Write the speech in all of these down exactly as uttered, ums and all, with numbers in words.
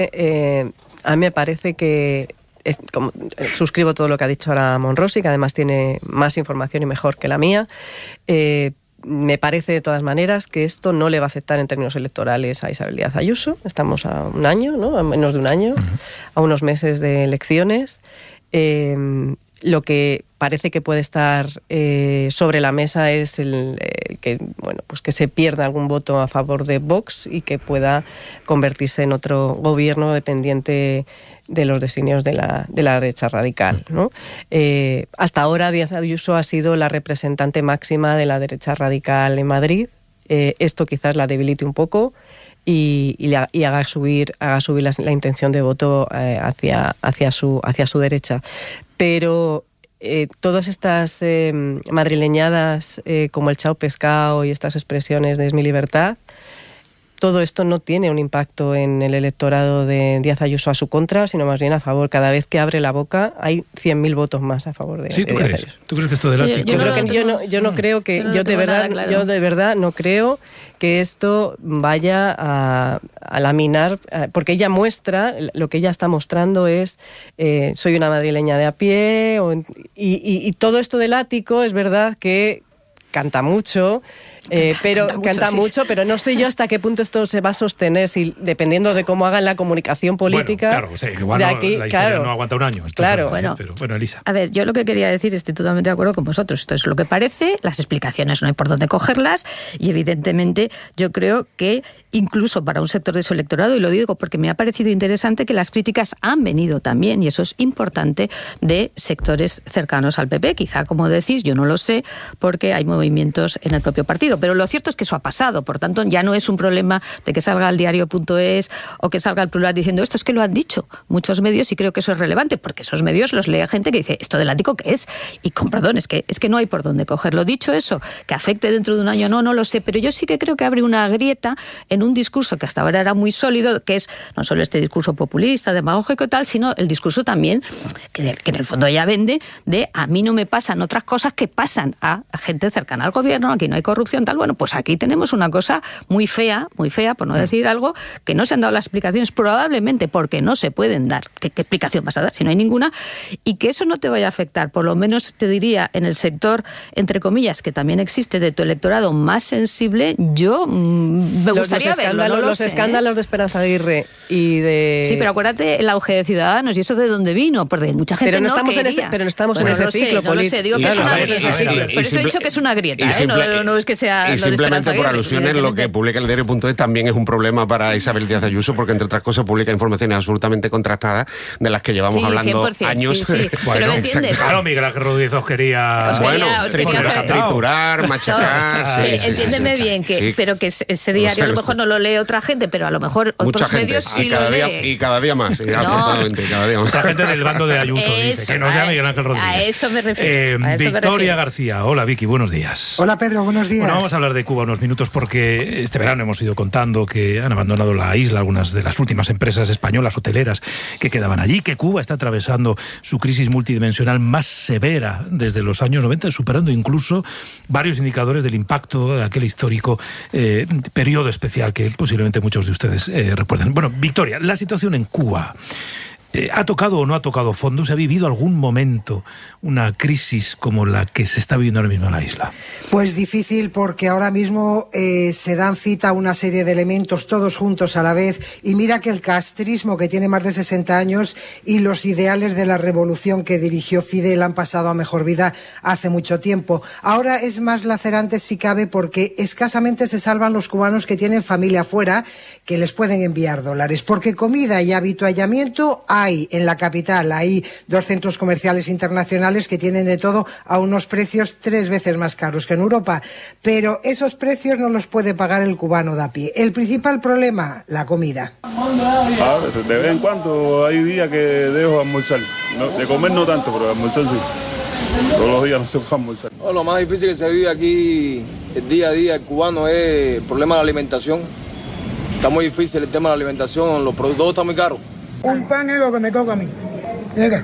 Eh, a mí me parece que eh, como, eh, suscribo todo lo que ha dicho ahora Monrosi, que además tiene más información y mejor que la mía. Eh, me parece de todas maneras que esto no le va a afectar en términos electorales a Isabel Díaz Ayuso. Estamos a un año, ¿no? A menos de un año, uh-huh. a unos meses de elecciones. Eh, lo que parece que puede estar eh, sobre la mesa es el eh, que bueno pues que se pierda algún voto a favor de Vox y que pueda convertirse en otro gobierno dependiente de los designios de la, de la derecha radical, ¿no? Eh, hasta ahora Díaz Ayuso ha sido la representante máxima de la derecha radical en Madrid. Eh, esto quizás la debilite un poco y, y, la, y haga subir, haga subir la, la intención de voto eh, hacia, hacia, su, hacia su derecha. Pero eh, todas estas eh, madrileñadas eh, como el chao pescado y estas expresiones de es mi libertad, todo esto no tiene un impacto en el electorado de Díaz Ayuso a su contra, sino más bien a favor. Cada vez que abre la boca hay cien mil votos más a favor de, ¿Sí, de ¿tú Díaz crees? Ayuso. ¿Tú crees que esto del ático? Yo, yo, creo que, yo no, yo no creo que, yo, yo de verdad, claro. yo de verdad no creo que esto vaya a, a laminar, porque ella muestra, lo que ella está mostrando es, eh, soy una madrileña de a pie, o, y, y, y todo esto del ático es verdad que canta mucho, eh, pero canta, mucho, canta sí. mucho, pero no sé yo hasta qué punto esto se va a sostener, si dependiendo de cómo hagan la comunicación política. Bueno, claro, o sea, que igual de no, aquí, la historia claro, no aguanta un año. Claro, bueno, pero, bueno, Elisa. A ver, yo lo que quería decir, estoy totalmente de acuerdo con vosotros. Esto es lo que parece, las explicaciones no hay por dónde cogerlas, y evidentemente yo creo que incluso para un sector de su electorado, y lo digo porque me ha parecido interesante que las críticas han venido también, y eso es importante, de sectores cercanos al P P. Quizá, como decís, yo no lo sé, porque hay movimientos en el propio partido, pero lo cierto es que eso ha pasado, por tanto ya no es un problema de que salga el diario punto es o que salga el Plural diciendo esto, es que lo han dicho muchos medios y creo que eso es relevante, porque esos medios los lee gente que dice, ¿esto del ático qué es? Y con perdón, es que, es que no hay por dónde cogerlo. Dicho eso, que afecte dentro de un año, no, no lo sé, pero yo sí que creo que abre una grieta en un discurso que hasta ahora era muy sólido, que es no solo este discurso populista, demagógico y tal, sino el discurso también, que, de, que en el fondo ella vende, de a mí no me pasan otras cosas que pasan a gente cercana al gobierno, aquí no hay corrupción, tal. Bueno, pues aquí tenemos una cosa muy fea, muy fea, por no decir algo, que no se han dado las explicaciones, probablemente porque no se pueden dar. ¿Qué, qué explicación vas a dar si no hay ninguna? Y que eso no te vaya a afectar, por lo menos te diría, en el sector, entre comillas, que también existe de tu electorado más sensible, yo mmm, me gustaría los, los verlo, no lo Los sé, escándalos ¿eh? de Esperanza Aguirre y de... Sí, pero acuérdate el auge de Ciudadanos, y eso de dónde vino, porque mucha gente pero no, no estamos quería. en ese, pero no estamos bueno, en ese no ciclo sé, no lo sé, digo que es una grieta. Por eso he dicho que es una grieta, ¿eh? No, no, no es que sea... Y simplemente por alusiones, lo que publica el diario punto es también es un problema para Isabel Díaz Ayuso, porque entre otras cosas publica informaciones absolutamente contrastadas de las que llevamos sí, hablando cien por ciento, años. Sí, sí. Bueno, pero me entiendes. Claro, Miguel Ángel Rodríguez os quería... Os bueno, quería, os quería hacer... triturar, machacar... No, sí, sí, sí, entiéndeme sí, bien, que, sí. pero que ese diario a lo mejor no lo lee otra gente, pero a lo mejor otros Mucha medios gente. sí y cada lo día, leen. Y cada día más, y no. afortunadamente, cada día más. Otra gente del bando de Ayuso eso, dice, que no sea Miguel Ángel Rodríguez. A eso me refiero. Eh, a eso Victoria me refiero. García, hola Vicky, buenos días. Hola Pedro, buenos días. Bueno, vamos a hablar de Cuba unos minutos porque este verano hemos ido contando que han abandonado la isla algunas de las últimas empresas españolas hoteleras que quedaban allí, que Cuba está atravesando su crisis multidimensional más severa desde los años noventa, superando incluso varios indicadores del impacto de aquel histórico eh, periodo especial que posiblemente muchos de ustedes eh, recuerden. Bueno, Victoria, la situación en Cuba... Eh, ¿Ha tocado o no ha tocado fondo? ¿Se ha vivido algún momento una crisis como la que se está viviendo ahora mismo en la isla? Pues difícil, porque ahora mismo eh, se dan cita una serie de elementos todos juntos a la vez, y mira que el castrismo, que tiene más de sesenta años, y los ideales de la revolución que dirigió Fidel han pasado a mejor vida hace mucho tiempo. Ahora es más lacerante si cabe, porque escasamente se salvan los cubanos que tienen familia fuera, que les pueden enviar dólares, porque comida y habituallamiento hay en la capital. Hay dos centros comerciales internacionales que tienen de todo a unos precios tres veces más caros que en Europa, pero esos precios no los puede pagar el cubano de a pie. El principal problema, la comida. A ver, de vez en cuando hay días que dejo almorzar, no, de comer no tanto, pero de almorzar sí. Todos los días no se puede almorzar. No, lo más difícil que se vive aquí el día a día el cubano es el problema de la alimentación. Está muy difícil el tema de la alimentación, los productos están muy caros. Un pan es lo que me toca a mí. Mira,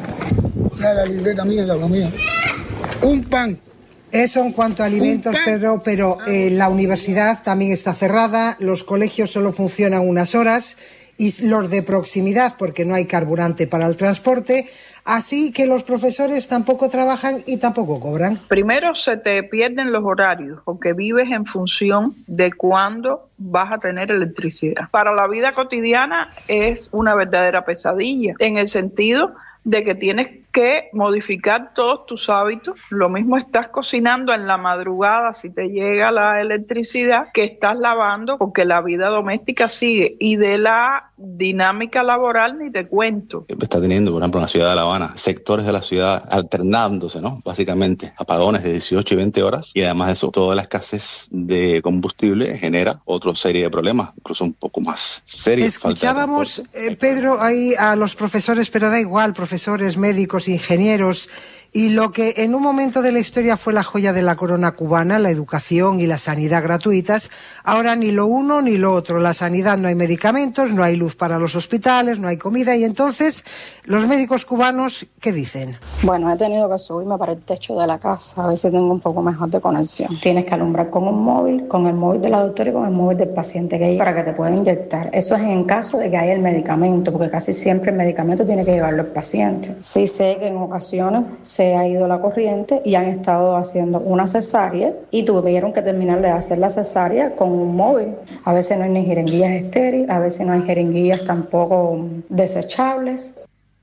la libreta mía es la comida. Un pan. Eso en cuanto a alimentos, Pedro, pero eh, la universidad también está cerrada, los colegios solo funcionan unas horas y los de proximidad porque no hay carburante para el transporte. Así que los profesores tampoco trabajan y tampoco cobran. Primero se te pierden los horarios porque vives en función de cuándo vas a tener electricidad. Para la vida cotidiana es una verdadera pesadilla, en el sentido de que tienes que modificar todos tus hábitos. Lo mismo estás cocinando en la madrugada si te llega la electricidad que estás lavando, porque la vida doméstica sigue. Y de la dinámica laboral ni te cuento. Está teniendo, por ejemplo, en la ciudad de La Habana, sectores de la ciudad alternándose, ¿no? Básicamente, apagones de dieciocho y veinte horas, y además de eso, toda la escasez de combustible genera otra serie de problemas, incluso un poco más serios. Escuchábamos, eh, Pedro, ahí a los profesores, pero da igual, profesores, médicos, ingenieros, y lo que en un momento de la historia fue la joya de la corona cubana, la educación y la sanidad gratuitas, ahora ni lo uno ni lo otro. La sanidad, no hay medicamentos, no hay luz para los hospitales, no hay comida, y entonces los médicos cubanos, ¿qué dicen? Bueno, he tenido que subirme para el techo de la casa, a ver si tengo un poco mejor de conexión. Tienes que alumbrar con un móvil, con el móvil de la doctora y con el móvil del paciente que hay para que te pueda inyectar. Eso es en caso de que haya el medicamento, porque casi siempre el medicamento tiene que llevarlo el paciente. Sí sé que en ocasiones se ha ido la corriente y han estado haciendo una cesárea y tuvieron que terminar de hacer la cesárea con un móvil. A veces no hay ni jeringuillas estériles, a veces no hay jeringuillas tampoco desechables.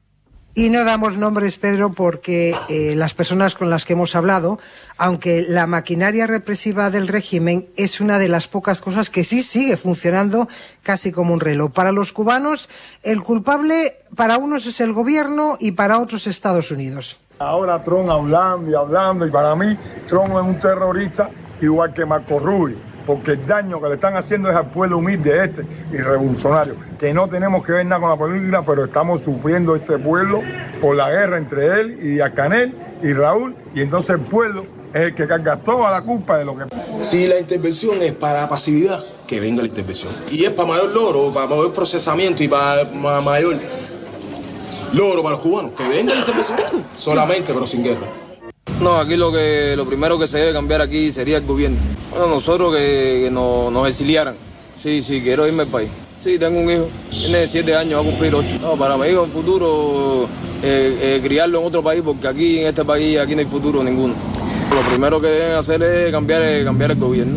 Y no damos nombres, Pedro, porque eh, las personas con las que hemos hablado, aunque la maquinaria represiva del régimen es una de las pocas cosas que sí sigue funcionando casi como un reloj. Para los cubanos, el culpable para unos es el gobierno y para otros Estados Unidos. Ahora Trump hablando y hablando, y para mí Trump es un terrorista igual que Marco Rubio, porque el daño que le están haciendo es al pueblo humilde este y revolucionario, que no tenemos que ver nada con la política, pero estamos sufriendo este pueblo por la guerra entre él y Acanel y Raúl, y entonces el pueblo es el que carga toda la culpa de lo que... Si la intervención es para pasividad, que venga la intervención. Y es para mayor logro, para mayor procesamiento y para mayor logro para los cubanos, que venga la intervención solamente, pero sin guerra. No, aquí lo que lo primero que se debe cambiar aquí sería el gobierno. Bueno, nosotros que, que nos, nos exiliaran. Sí, sí, quiero irme al país. Sí, tengo un hijo, tiene siete años, va a cumplir ocho. No, para mi hijo en futuro, eh, eh, criarlo en otro país, porque aquí en este país aquí no hay futuro ninguno. Lo primero que deben hacer es cambiar, eh, cambiar el gobierno.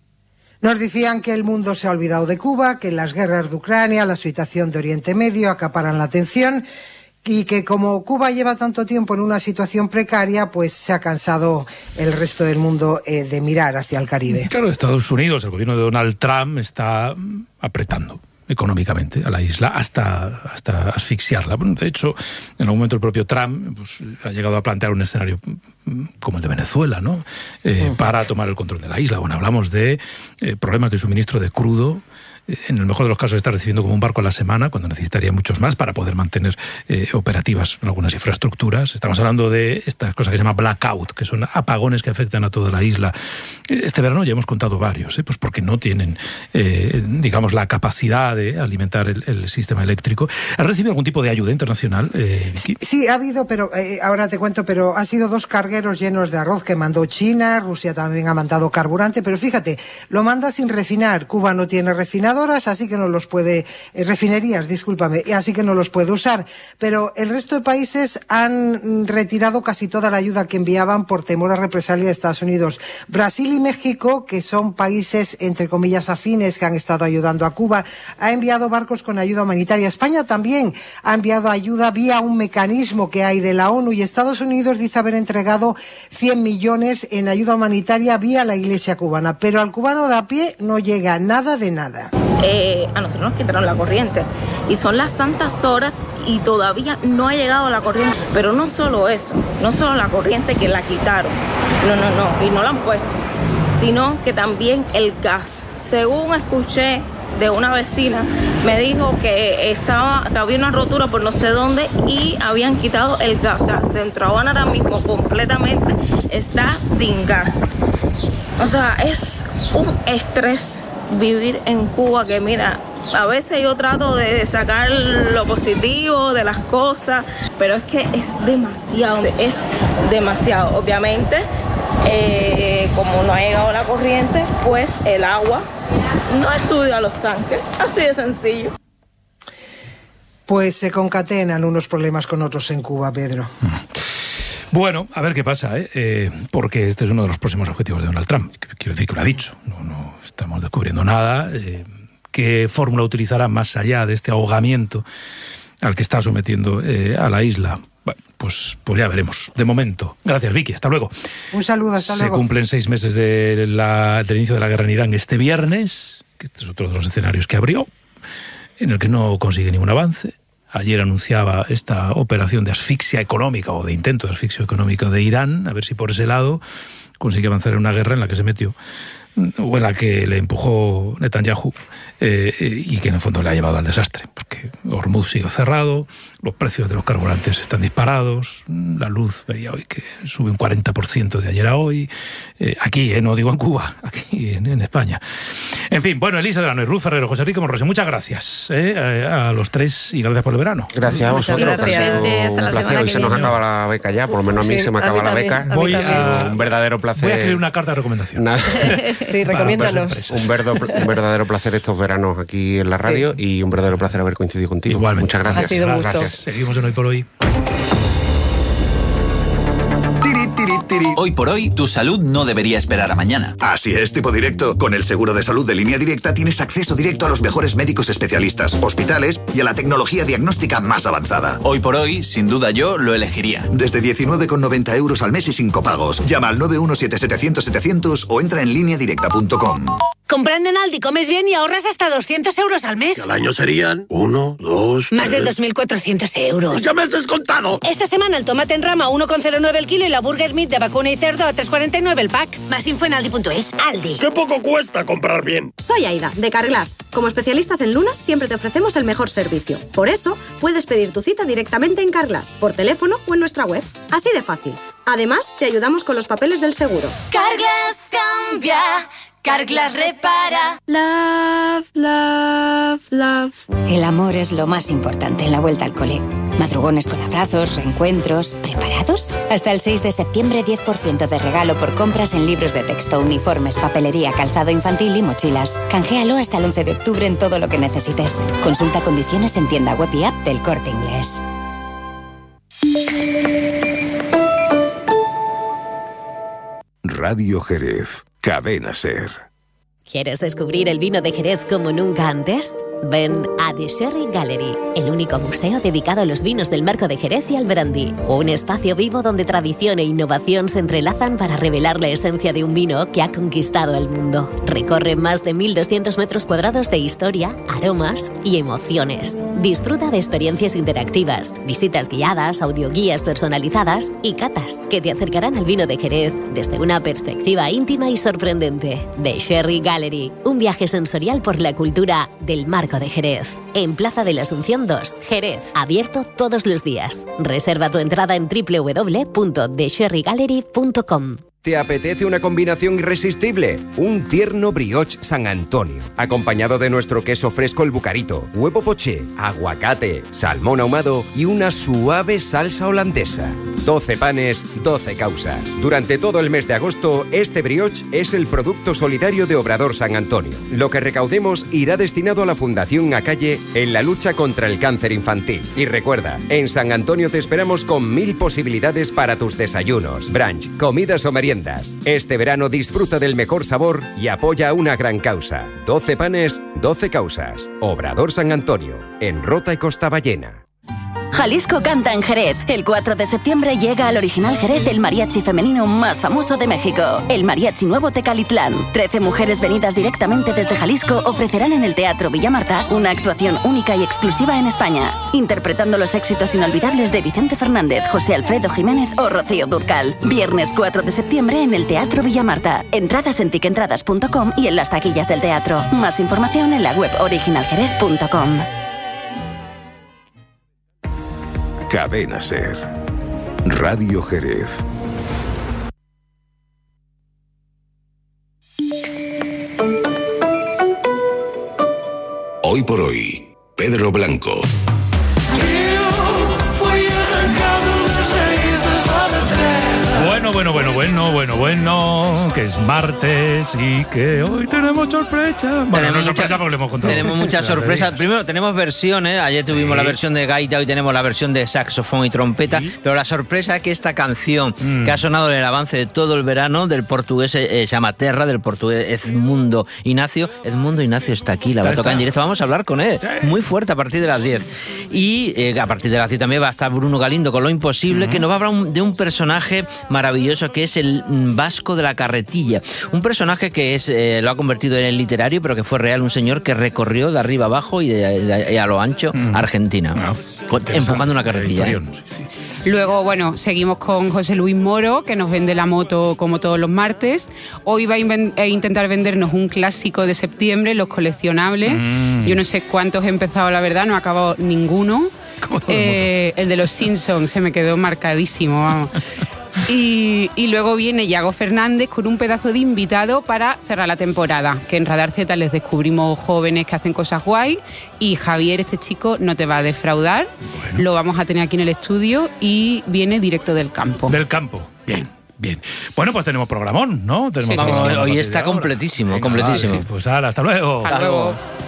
Nos decían que el mundo se ha olvidado de Cuba, que las guerras de Ucrania, la situación de Oriente Medio acaparan la atención, y que como Cuba lleva tanto tiempo en una situación precaria, pues se ha cansado el resto del mundo eh, de mirar hacia el Caribe. Claro, Estados Unidos, el gobierno de Donald Trump está apretando económicamente a la isla hasta, hasta asfixiarla. Bueno, de hecho, en algún momento el propio Trump pues, ha llegado a plantear un escenario como el de Venezuela, ¿no? Eh, para tomar el control de la isla. Bueno, hablamos de eh, problemas de suministro de crudo. En el mejor de los casos está recibiendo como un barco a la semana, cuando necesitaría muchos más para poder mantener eh, operativas algunas infraestructuras. Estamos hablando de esta cosa que se llama blackout, que son apagones que afectan a toda la isla. Este verano ya hemos contado varios, ¿eh? Pues porque no tienen, eh, digamos, la capacidad de alimentar el, el sistema eléctrico. ¿Has recibido algún tipo de ayuda internacional, eh, Vicky? Sí, ha habido, pero eh, ahora te cuento, pero ha sido dos cargueros llenos de arroz que mandó China, Rusia también ha mandado carburante, pero fíjate, lo manda sin refinar. Cuba no tiene refinado, así que no los puede, eh, refinerías, discúlpame, así que no los puede usar. Pero el resto de países han retirado casi toda la ayuda que enviaban por temor a represalia de Estados Unidos. Brasil y México, que son países, entre comillas, afines, que han estado ayudando a Cuba, ha enviado barcos con ayuda humanitaria. España también ha enviado ayuda vía un mecanismo que hay de la ONU, y Estados Unidos dice haber entregado cien millones en ayuda humanitaria vía la Iglesia cubana. Pero al cubano de a pie no llega nada de nada. Eh, a nosotros nos quitaron la corriente y son las santas horas y todavía no ha llegado la corriente. Pero no solo eso, no solo la corriente que la quitaron, no, no, no, y no la han puesto, sino que también el gas. Según escuché de una vecina, me dijo que estaba, que había una rotura por no sé dónde y habían quitado el gas. O sea, Centro Habana ahora mismo completamente está sin gas. O sea, es un estrés vivir en Cuba, que mira, a veces yo trato de sacar lo positivo de las cosas, pero es que es demasiado, es demasiado. Obviamente, eh, como no ha llegado la corriente, pues el agua no ha subido a los tanques, así de sencillo. Pues se concatenan unos problemas con otros en Cuba, Pedro. Bueno, a ver qué pasa, ¿eh? Eh, porque este es uno de los próximos objetivos de Donald Trump. Quiero decir que lo ha dicho, no, no estamos descubriendo nada. Eh, ¿Qué fórmula utilizará más allá de este ahogamiento al que está sometiendo eh, a la isla? Bueno, pues, pues ya veremos. De momento. Gracias, Vicky. Hasta luego. Un saludo, hasta Se luego. Se cumplen seis meses de la, del inicio de la guerra en Irán este viernes, que este es otro de los escenarios que abrió, en el que no consigue ningún avance. Ayer anunciaba esta operación de asfixia económica o de intento de asfixia económica de Irán, a ver si por ese lado consigue avanzar en una guerra en la que se metió, o en la que le empujó Netanyahu, eh, y que en el fondo le ha llevado al desastre, porque Hormuz sigue cerrado, los precios de los carburantes están disparados, la luz veía hoy que sube un cuarenta por ciento de ayer a hoy, eh, aquí, eh, no digo en Cuba, aquí en, en España. En fin, bueno, Elisa Delano y Ruth Ferrero, José Enrique Monrosi, muchas gracias eh, a los tres y gracias por el verano. Gracias a vosotros. Gracias. Hasta la un placer. Hoy se nos acaba la beca ya, por lo menos a mí Sí, se me a acaba mí la también, beca. a mí Voy a, un verdadero placer. voy a escribir una carta de recomendación. Nada. Sí, recomiéndanos. Un, verdo, un verdadero placer estos veranos aquí en la radio, sí. Y un verdadero placer haber coincidido contigo. Igualmente. Muchas gracias. Ha sido un gusto. Gracias. Seguimos en Hoy por Hoy. Hoy por hoy, tu salud no debería esperar a mañana. Así es, Tipo Directo. Con el seguro de salud de Línea Directa tienes acceso directo a los mejores médicos especialistas, hospitales y a la tecnología diagnóstica más avanzada. Hoy por hoy, sin duda yo lo elegiría. Desde diecinueve con noventa euros al mes y sin copagos. Llama al nueve uno siete setecientos setecientos o entra en línea directa punto com. Comprando en Aldi comes bien y ahorras hasta doscientos euros al mes. Que al año serían uno, dos... Más tres... de dos mil cuatrocientos euros. ¡Ya me has descontado! Esta semana el tomate en rama uno con cero nueve el kilo y la burger meat de vacuna y cerdo a tres cuarenta y nueve el pack. Más info en aldi punto es. Aldi. ¡Qué poco cuesta comprar bien! Soy Aida, de Carglass. Como especialistas en lunas siempre te ofrecemos el mejor servicio. Por eso, puedes pedir tu cita directamente en Carglass, por teléfono o en nuestra web. Así de fácil. Además, te ayudamos con los papeles del seguro. Carglass cambia. Carglass repara. Love, love, love. El amor es lo más importante en la vuelta al cole. Madrugones con abrazos, reencuentros. ¿Preparados? Hasta el seis de septiembre, diez por ciento de regalo por compras en libros de texto, uniformes, papelería, calzado infantil y mochilas. Canjealo hasta el once de octubre en todo lo que necesites. Consulta condiciones en tienda web y app del Corte Inglés. Radio Jerez. Cadena Ser. ¿Quieres descubrir el vino de Jerez como nunca antes? Ven a The Sherry Gallery, el único museo dedicado a los vinos del Marco de Jerez y al brandy. Un espacio vivo donde tradición e innovación se entrelazan para revelar la esencia de un vino que ha conquistado el mundo. Recorre más de mil doscientos metros cuadrados de historia, aromas y emociones. Disfruta de experiencias interactivas, visitas guiadas, audioguías personalizadas y catas que te acercarán al vino de Jerez desde una perspectiva íntima y sorprendente. The Sherry Gallery, un viaje sensorial por la cultura del Marco de Jerez, en Plaza de la Asunción dos, Jerez, abierto todos los días. Reserva tu entrada en doble u doble u doble u punto the sherry gallery punto com. ¿Te apetece una combinación irresistible? Un tierno brioche San Antonio, acompañado de nuestro queso fresco el Bucarito, huevo poché, aguacate, salmón ahumado y una suave salsa holandesa. doce panes, doce causas. Durante todo el mes de agosto, este brioche es el producto solidario de Obrador San Antonio. Lo que recaudemos irá destinado a la Fundación Acalle en la lucha contra el cáncer infantil. Y recuerda, en San Antonio te esperamos con mil posibilidades para tus desayunos, brunch, comidas o meriendas. Este verano disfruta del mejor sabor y apoya una gran causa. doce panes, doce causas. Obrador San Antonio, en Rota y Costa Ballena. Jalisco canta en Jerez. El cuatro de septiembre llega al Original Jerez el mariachi femenino más famoso de México, el Mariachi Nuevo Tecalitlán. Trece mujeres venidas directamente desde Jalisco ofrecerán en el Teatro Villa Marta una actuación única y exclusiva en España, interpretando los éxitos inolvidables de Vicente Fernández, José Alfredo Jiménez o Rocío Dúrcal. Viernes cuatro de septiembre en el Teatro Villa Marta. Entradas en tiquentradas punto com y en las taquillas del teatro. Más información en la web original jerez punto com. Cadena Ser. Radio Jerez. Hoy por hoy, Pedro Blanco. Bueno, Bueno, bueno, bueno, bueno, bueno, bueno, que es martes y que hoy tenemos sorpresa. Bueno, tenemos no es sorpresa mucha, porque lo hemos contado. Tenemos muchas sorpresas. Primero, tenemos versiones. Ayer tuvimos sí. la versión de gaita, hoy tenemos la versión de saxofón y trompeta. Sí. Pero la sorpresa es que esta canción, mm. que ha sonado en el avance de todo el verano, del portugués, eh, se llama Terra, del portugués Edmundo Ignacio. Edmundo Ignacio está aquí, la va a tocar en directo. Vamos a hablar con él, sí. muy fuerte, a partir de las diez. Y eh, a partir de las diez también va a estar Bruno Galindo con Lo Imposible, mm. que nos va a hablar un, de un personaje maravilloso que es el Vasco de la Carretilla. Un personaje que es eh, lo ha convertido en el literario, pero que fue real, un señor que recorrió de arriba abajo y, de, de, de a lo ancho mm. Argentina, no, con, empujando una carretilla. ¿eh? Luego, bueno, seguimos con José Luis Moro, que nos vende la moto como todos los martes. Hoy va a, inven- a intentar vendernos un clásico de septiembre, los coleccionables. Mm. Yo no sé cuántos he empezado, la verdad, no he acabado ninguno. Eh, el de los Simpsons se me quedó marcadísimo, vamos. Y, y luego viene Yago Fernández con un pedazo de invitado para cerrar la temporada, que en Radar Z les descubrimos jóvenes que hacen cosas guay, y Javier, este chico, no te va a defraudar. Bueno. Lo vamos a tener aquí en el estudio y viene directo del campo. Del campo, bien. Bien. Bueno, pues tenemos programón, ¿no? Tenemos sí, sí, sí. Hoy está completísimo, completísimo. Sí, pues ala, hasta luego. Hasta luego.